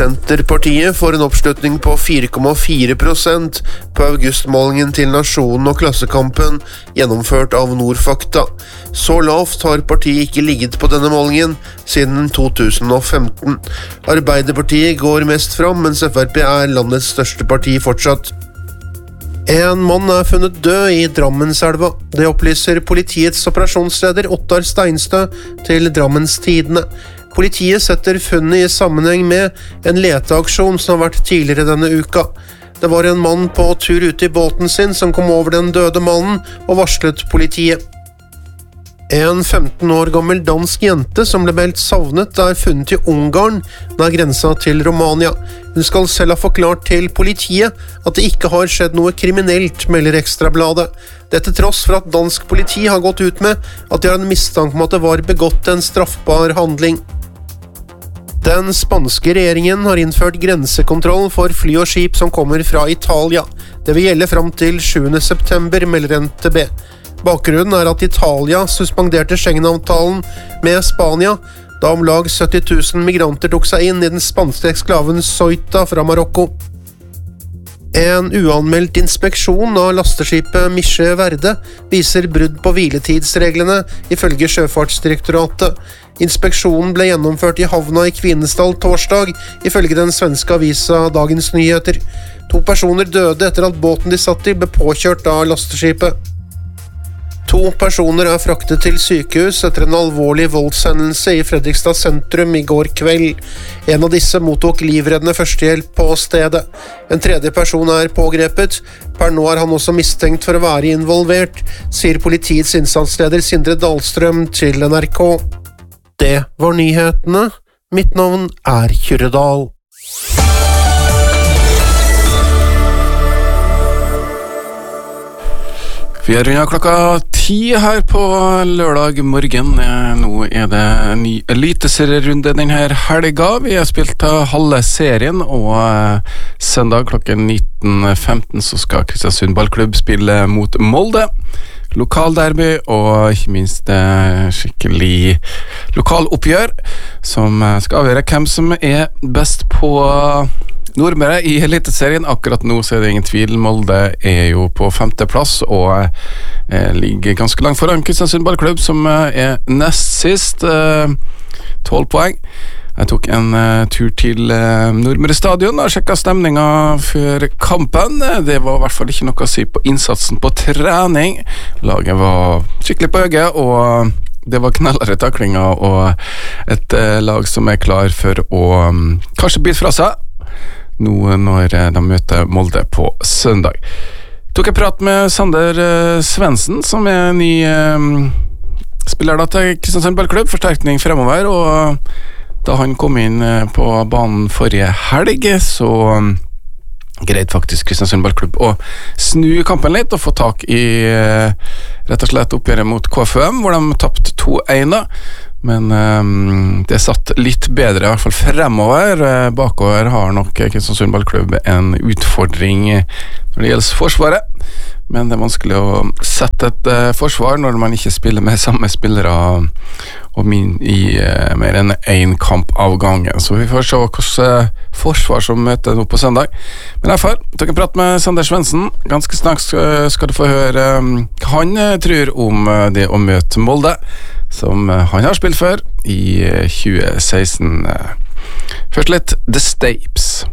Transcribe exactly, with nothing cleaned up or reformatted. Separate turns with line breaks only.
Senterpartiet får en oppslutning på fire komma fire prosent på augustmålingen til Nasjonen og Klassekampen, gjennomført av Nordfakta. Så lavt har partiet ikke ligget på denne målingen siden to tusen og femten. Arbeiderpartiet går mest fram, mens F R P er landets største parti fortsatt. En mann er funnet død i Drammenselva. Det opplyser politiets operasjonsleder Ottar Steinstø til Drammens Tidende. Politiet setter funnet i sammenheng med en leteaksjon som har vært tidligere denne uka. Det var en mann på tur ute i båten sin som kom over den døde mannen og varslet politiet. En femten år gammel dansk jente som ble meldt savnet er funnet i Ungarn, nær grensa til Romania. Hun skal selv ha forklart til politiet at det ikke har skjedd noe kriminelt, melder Ekstrabladet. Dette tross for at dansk politi har gått ut med at de har en mistanke om at det var begått en straffbar handling. Den spanske regjeringen har innført grensekontroll for fly og skip som kommer fra Italia. Det vil gjelde fram til sjuende september, melder N T B. Bakgrunnen er at Italia suspenderte Schengen-avtalen med Spania, da om lag sytti tusen migranter tok seg inn i den spanske eksklaven Ceuta fra Marokko. En uanmeldt inspeksjon av lasteskipet Miche Verde viser brudd på hviletidsreglene, ifølge Sjøfartsdirektoratet. Inspeksjonen ble gjennomført i havna i Kvinesdal torsdag, ifølge den svenske avisa Dagens Nyheter. To personer døde etter at båten de satt i ble påkjørt av lasteskipet. To personer er fraktet til sykehus etter en alvorlig voldshendelse i Fredrikstad sentrum i går kveld. En av disse mottok livreddende førstehjelp på stedet. En tredje person er pågrepet. Per nå er han også mistenkt for å være involvert, sier politiets innsatsleder Sindre Dahlstrøm til N R K. Det var nyhetene. Mitt navn er Kyrre Dahl.
Vi er rundt klokka ti her på lørdag morgen. Nå er det en ny eliteserierunde denne helga. Vi har spilt halve serien, og søndag klokken nitten femten så skal Kristiansund ballklubb spille mot Molde. Lokalderby, og ikke minst skikkelig lokaloppgjør som skal avgjøre hvem som er best på Nordmøre i eliteserien. Akkurat nå så er det ingen tvil. Molde er jo på femteplass og eh, ligger ganske langt foran Kristiansund ballklubb, som er nest sist, tolv eh, poeng. Jeg tok en eh, tur til eh, Nordmøre stadion og sjekket stemninga før kampen. Det var i hvert fall ikke noe å si på innsatsen på trening. Laget var skikkelig på øyet, og det var knallere taklinger og et eh, lag som er klar for å um, kanskje bite fra seg nå når de møter Molde på søndag. Tok jeg prat med Sander uh, Svendsen, som er ny uh, spiller da til Kristiansund ballklubb, forsterkning fremover, og da han kom inn uh, på banen forrige helg, så um, greide faktisk Kristiansund ballklubb å snu kampen litt og få tak i uh, rett og slett oppgjøret mot K F U M, hvor de tappte to én. Men um, det satt litt bedre, i hvert fall fremover. Bakover har nok Kristiansund ballklubb en utfordring når det gjelder forsvaret. Men det er vanskelig å sette et uh, forsvar når man ikke spiller med samme spillere og min i uh, mer enn én kamp av gangen. Så vi får se hvilket uh, forsvar som møter nå på søndag. Men i hvert fall, takk en prat med Sander Svendsen. Ganske snart uh, skal du få høre um, hva han uh, tror om uh, det å møte Molde, som uh, han har spilt før i uh, tjue seksten. Uh. Først litt The Stapes.